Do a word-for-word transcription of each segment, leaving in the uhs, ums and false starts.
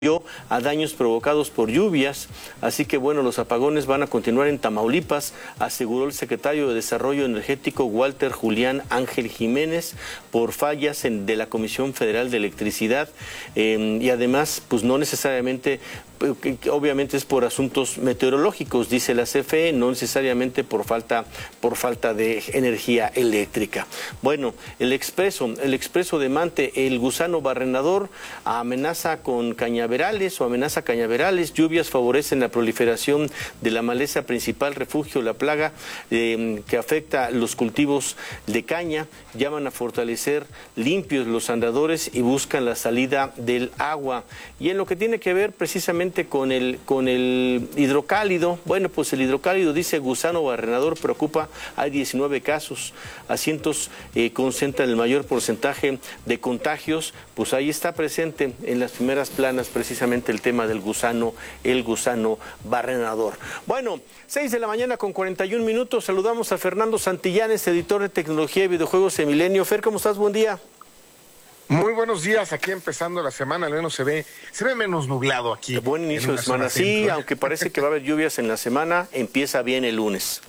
a daños provocados por lluvias, así que bueno, los apagones van a continuar en Tamaulipas, aseguró el secretario de Desarrollo Energético Walter Julián Ángel Jiménez, por fallas en, de la Comisión Federal de Electricidad, eh, y además pues no necesariamente, obviamente es por asuntos meteorológicos, dice la C F E, no necesariamente por falta, por falta de energía eléctrica. Bueno, el expreso, el expreso de Mante, el gusano barrenador amenaza con cañaverales o amenaza cañaverales, lluvias favorecen la proliferación de la maleza principal refugio, la plaga eh, que afecta los cultivos de caña, llaman a fortalecer limpios los andadores y buscan la salida del agua. Y en lo que tiene que ver precisamente con el, con el hidrocálido, bueno, pues el hidrocálido, dice gusano barrenador, preocupa, hay diecinueve casos, asientos eh, concentran el mayor porcentaje de contagios, pues ahí está presente en las primeras planas precisamente el tema del gusano, el gusano barrenador. Bueno, seis de la mañana con cuarenta y un minutos, saludamos a Fernando Santillanes, editor de tecnología y videojuegos de Milenio. Fer, ¿cómo estás? Buen día. Muy buenos días, aquí empezando la semana, al menos se ve, se ve menos nublado aquí. Buen inicio de semana, sí, aunque parece que va a haber lluvias en la semana, empieza bien el lunes.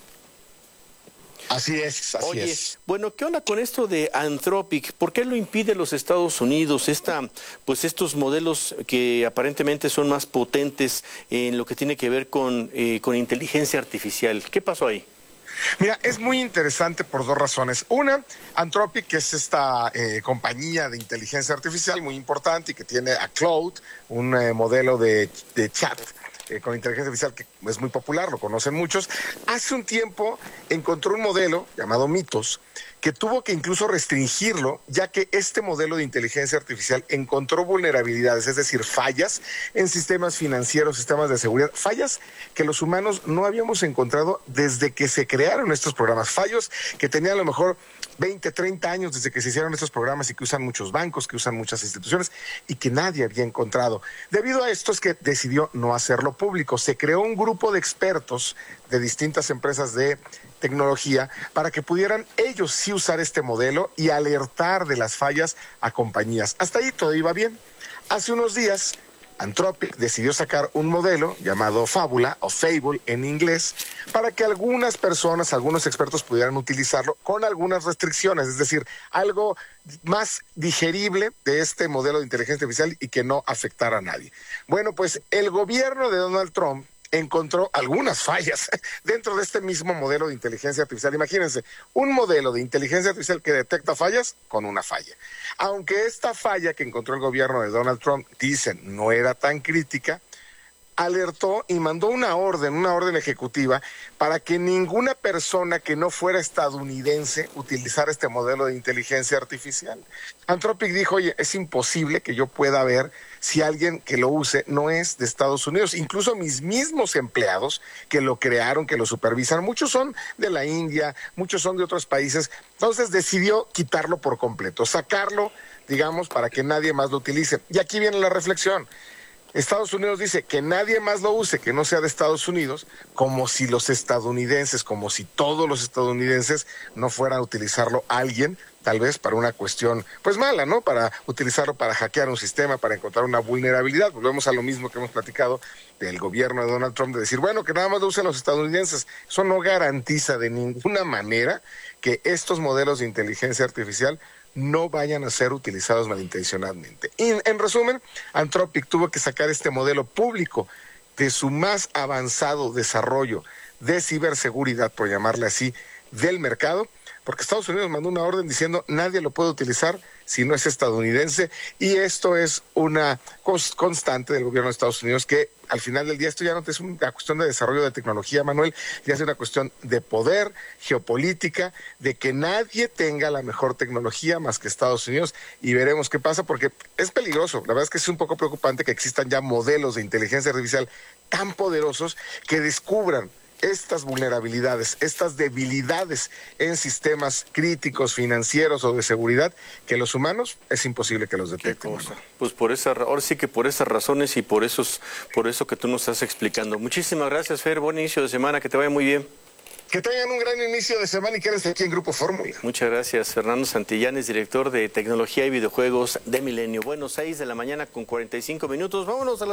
Así es, así Oye, es. Bueno, ¿qué onda con esto de Anthropic? ¿Por qué lo impide los Estados Unidos? Esta, pues estos modelos que aparentemente son más potentes en lo que tiene que ver con, eh, con inteligencia artificial. ¿Qué pasó ahí? Mira, es muy interesante por dos razones. Una, Anthropic, que es esta eh, compañía de inteligencia artificial muy importante y que tiene a Claude, un eh, modelo de, de chat eh, con inteligencia artificial que es muy popular, lo conocen muchos. Hace un tiempo encontró un modelo llamado Mythos, que tuvo que incluso restringirlo, ya que este modelo de inteligencia artificial encontró vulnerabilidades, es decir, fallas en sistemas financieros, sistemas de seguridad, fallas que los humanos no habíamos encontrado desde que se crearon estos programas, fallos que tenían a lo mejor veinte, treinta años desde que se hicieron estos programas y que usan muchos bancos, que usan muchas instituciones y que nadie había encontrado. Debido a esto es que decidió no hacerlo público. Se creó un grupo de expertos de distintas empresas de tecnología para que pudieran ellos sí usar este modelo y alertar de las fallas a compañías. Hasta ahí todo iba bien. Hace unos días, Anthropic decidió sacar un modelo llamado Fábula o Fable en inglés para que algunas personas, algunos expertos pudieran utilizarlo con algunas restricciones, es decir, algo más digerible de este modelo de inteligencia artificial y que no afectara a nadie. Bueno, pues el gobierno de Donald Trump encontró algunas fallas dentro de este mismo modelo de inteligencia artificial. Imagínense, un modelo de inteligencia artificial que detecta fallas con una falla. Aunque esta falla que encontró el gobierno de Donald Trump, dicen, no era tan crítica, alertó y mandó una orden, una orden ejecutiva, para que ninguna persona que no fuera estadounidense utilizara este modelo de inteligencia artificial. Anthropic dijo, oye, es imposible que yo pueda ver si alguien que lo use no es de Estados Unidos. Incluso mis mismos empleados que lo crearon, que lo supervisan, muchos son de la India, muchos son de otros países. Entonces decidió quitarlo por completo, sacarlo, digamos, para que nadie más lo utilice. Y aquí viene la reflexión. Estados Unidos dice que nadie más lo use, que no sea de Estados Unidos, como si los estadounidenses, como si todos los estadounidenses no fueran a utilizarlo alguien, tal vez para una cuestión, pues mala, ¿no? Para utilizarlo para hackear un sistema, para encontrar una vulnerabilidad. Volvemos a lo mismo que hemos platicado del gobierno de Donald Trump, de decir, bueno, que nada más lo usen los estadounidenses. Eso no garantiza de ninguna manera que estos modelos de inteligencia artificial no vayan a ser utilizados malintencionadamente. Y en resumen, Anthropic tuvo que sacar este modelo público de su más avanzado desarrollo de ciberseguridad, por llamarle así, del mercado, porque Estados Unidos mandó una orden diciendo nadie lo puede utilizar si no es estadounidense, y esto es una constante del gobierno de Estados Unidos, que al final del día esto ya no es una cuestión de desarrollo de tecnología, Manuel, ya es una cuestión de poder, geopolítica, de que nadie tenga la mejor tecnología más que Estados Unidos, y veremos qué pasa, porque es peligroso. La verdad es que es un poco preocupante que existan ya modelos de inteligencia artificial tan poderosos que descubran estas vulnerabilidades, estas debilidades en sistemas críticos, financieros o de seguridad, que los humanos es imposible que los detecten. Pues por esa, ahora sí que por esas razones y por esos, por eso que tú nos estás explicando. Muchísimas gracias, Fer, buen inicio de semana, que te vaya muy bien. Que tengan un gran inicio de semana y quédense aquí en Grupo Fórmula. Muchas gracias, Fernando Santillanes, director de Tecnología y Videojuegos de Milenio. Bueno, seis de la mañana con cuarenta y cinco minutos. Vámonos a las